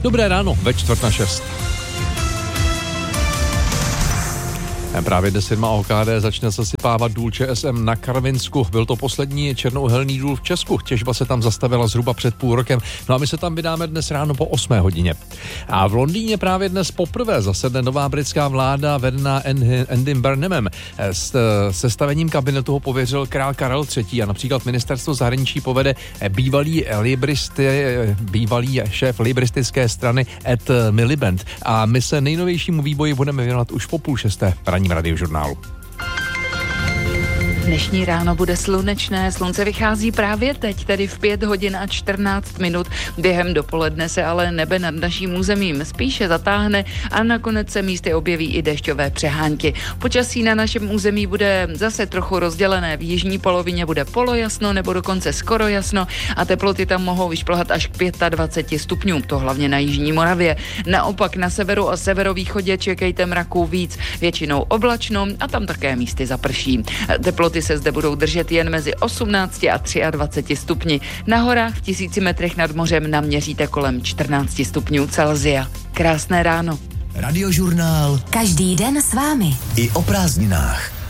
Dobré ráno, ve 5:45. Právě dnes firma OKD začne zasypávat důl ČSM na Karvinsku. Byl to poslední černouhelný důl v Česku. Těžba se tam zastavila zhruba před půl rokem. No a my se tam vydáme dnes ráno po 8 hodině. A v Londýně právě dnes poprvé zasedne nová britská vláda vedená Andym Burnhamem. S sestavením kabinetu ho pověřil král Karel III. A například ministerstvo zahraničí povede bývalý šéf libristické strany Ed Miliband. A my se nejnovějšímu vývoji budeme věnovat už po 5:30 v Radiožurnálu. Dnešní ráno bude slunečné, slunce vychází právě teď, tedy v 5:14. Během dopoledne se ale nebe nad naším územím spíše zatáhne a nakonec se místy objeví i dešťové přehánky. Počasí na našem území bude zase trochu rozdělené. V jižní polovině bude polojasno nebo dokonce skoro jasno a teploty tam mohou vyšplhat až k 25 stupňům, to hlavně na jižní Moravě. Naopak na severu a severovýchodě čekejte mraků víc, většinou oblačno a tam také místy zaprší. Teploty se zde budou držet jen mezi 18 a 23 stupni. Na horách v 1000 metrech nad mořem naměříte kolem 14 stupňů Celsia. Krásné ráno. Radiožurnál. Každý den s vámi. I o prázdninách.